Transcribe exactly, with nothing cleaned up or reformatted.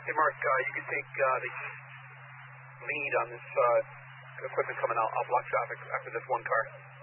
Hey, Mark, uh, you can take uh, the lead on this uh, equipment coming out. I'll block traffic after this one car.